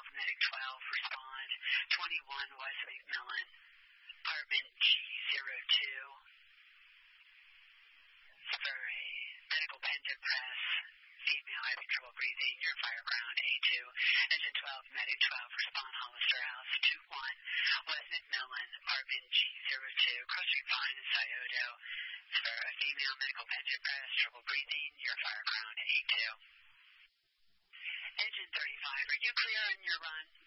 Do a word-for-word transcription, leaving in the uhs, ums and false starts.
Medic twelve, respond. twenty-one, West McMillan, apartment G zero two. For a medical pendant press, female having trouble breathing, your fire ground A two. Engine twelve, Medic twelve, respond, Hollister House, two one, West McMillan, apartment G zero two, Cross Street Pine in Scioto. For a female medical pendant press, trouble breathing, your fire ground A two. Engine thirty-five, are you clear on your run?